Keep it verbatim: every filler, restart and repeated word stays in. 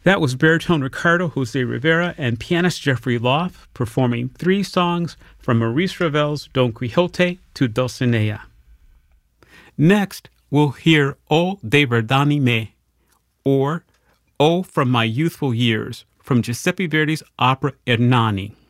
That was baritone Ricardo Jose Rivera and pianist Jeffrey Loff performing three songs from Maurice Ravel's Don Quixote to Dulcinea. Next, we'll hear O de Verdad Me, or O from My Youthful Years, from Giuseppe Verdi's opera Ernani.